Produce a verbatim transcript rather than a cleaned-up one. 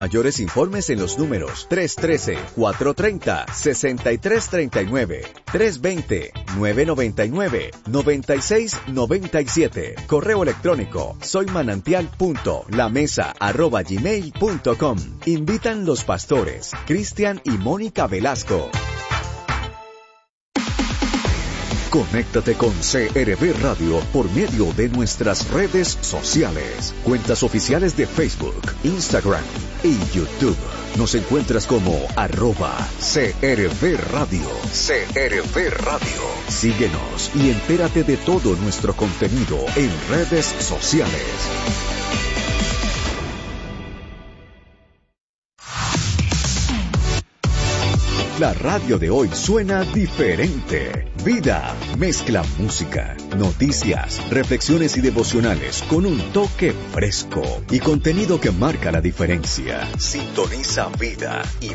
Mayores informes en los números tres uno tres, cuatro tres cero, seis tres tres nueve, tres dos cero, nueve nueve nueve, nueve seis nueve siete. Correo electrónico soymanantial.lamesa arroba gmail punto com. Invitan los pastores Cristian y Mónica Velasco. Conéctate con C R V Radio por medio de nuestras redes sociales. Cuentas oficiales de Facebook, Instagram y YouTube. Nos encuentras como arroba C R V Radio. C R V Radio. Síguenos y entérate de todo nuestro contenido en redes sociales. La radio de hoy suena diferente. Vida mezcla música, noticias, reflexiones y devocionales con un toque fresco y contenido que marca la diferencia. Sintoniza Vida y